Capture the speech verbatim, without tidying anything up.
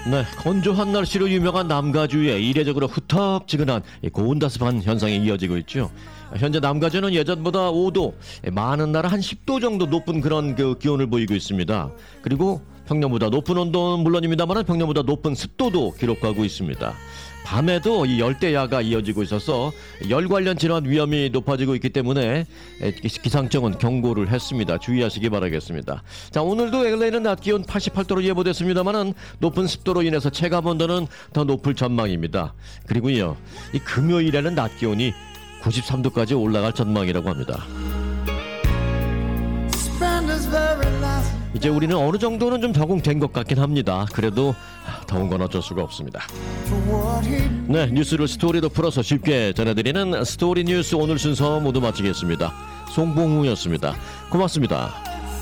네, 건조한 날씨로 유명한 남가주에 이례적으로 후텁지근한 고온다습한 현상이 이어지고 있죠. 현재 남가주는 예전보다 오 도, 많은 날 한 십 도 정도 높은 그런 그 기온을 보이고 있습니다. 그리고 평년보다 높은 온도는 물론입니다만 평년보다 높은 습도도 기록하고 있습니다. 밤에도 이 열대야가 이어지고 있어서 열 관련 질환 위험이 높아지고 있기 때문에 기상청은 경고를 했습니다. 주의하시기 바라겠습니다. 자, 오늘도 엘에이는 낮 기온 팔십팔 도로 예보됐습니다만은 높은 습도로 인해서 체감 온도는 더 높을 전망입니다. 그리고요, 이 금요일에는 낮 기온이 구십삼 도까지 올라갈 전망이라고 합니다. 이제 우리는 어느 정도는 좀 적응된 것 같긴 합니다. 그래도 더운 건 어쩔 수가 없습니다. 네, 뉴스를 스토리도 풀어서 쉽게 전해드리는 스토리 뉴스 오늘 순서 모두 마치겠습니다. 송봉우였습니다. 고맙습니다.